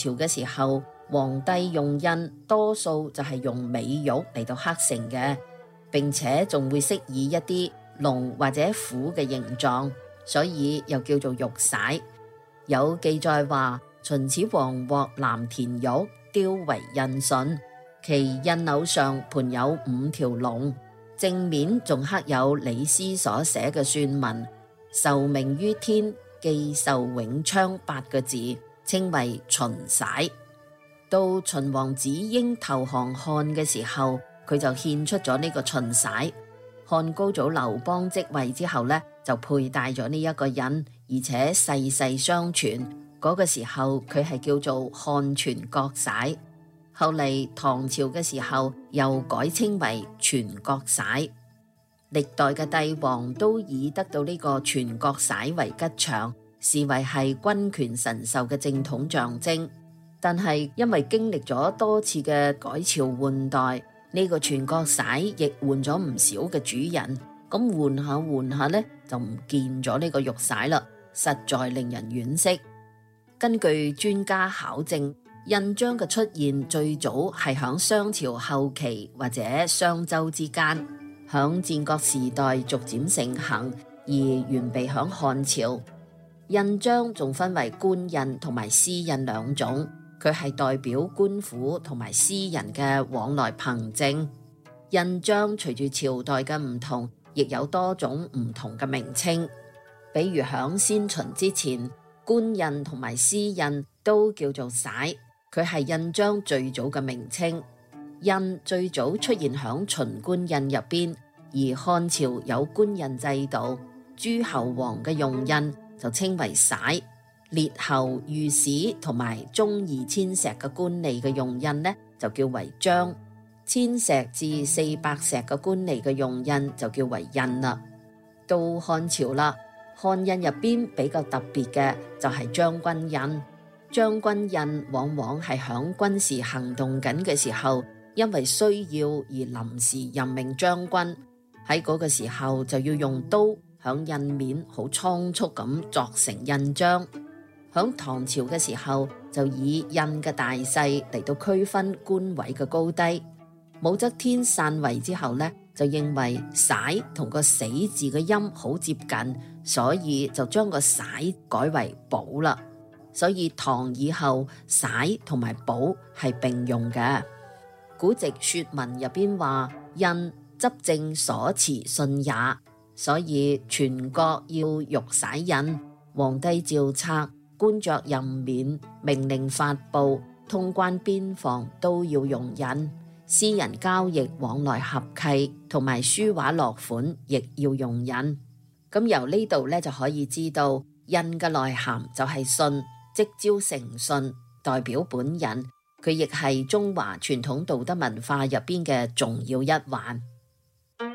朝嘅時候，皇帝用印多數就係用美玉嚟到刻成嘅，並且仲會飾以一啲龍或者虎嘅形狀，所以又叫做玉璽。有記載話，秦始皇獲藍田玉雕為印信，其印紐上盤有5條龍，正面仲刻有李斯所寫嘅篆文“受命於天，既壽永昌”8個字，稱為秦璽。到秦王子嬰投降漢嘅時候，佢就獻出咗呢個秦璽。漢高祖劉邦即位之後呢，就佩戴咗呢一個印，而且世世相傳。嗰個時候佢係叫做漢傳國璽，後嚟唐朝嘅時候又改稱為全國璽。歷代嘅帝王都以得到呢個全國璽為吉祥，視為係君權神授嘅正統象徵。但係因為經歷咗多次嘅改朝換代，呢個全國璽亦換咗唔少嘅主人，咁換下呢，就唔見咗呢個玉璽啦，實在令人惋惜。根據專家考證，印章嘅出現最早係響商朝後期或者商周之間，響戰國時代逐漸盛行，而完備響漢朝。印章仲分為官印同埋私印兩種，佢係代表官府同埋私人嘅往來憑證。印章隨住朝代嘅唔同，亦有多種唔同嘅名稱，比如響先秦之前，官印同埋私印都叫做璽，佢係印章最早嘅名稱。印最早出現響秦官印入邊，而漢朝有官印制度，諸侯王嘅用印就稱為璽，列侯、御史同埋中二千石嘅官吏嘅用印呢，就叫為章，千石至400石嘅官吏嘅用印就叫為印啦。到漢朝啦，漢印入邊比較特別嘅就係將軍印。將軍印往往係響軍事行動緊嘅時候，因為需要而臨時任命將軍，喺嗰個時候就要用刀響印面好倉促咁鑿成印章。響唐朝嘅時候就以印嘅大細嚟到區分官位嘅高低。武則天禪位之後呢，就認為璽同個死字嘅音好接近，所以就將個璽改為寶啦。所以唐以後璽同埋寶係並用嘅。古籍說文入邊話，印執政所持信也，所以全國要玉璽印，皇帝詔冊、官爵任免、命令發布、通關邊防都要用印，私人交易往來合契同埋書畫落款亦要用印。咁由呢度咧就可以知道，印嘅內涵就係信，即朝誠信，代表本人，佢亦係中華傳統道德文化入邊嘅重要一環。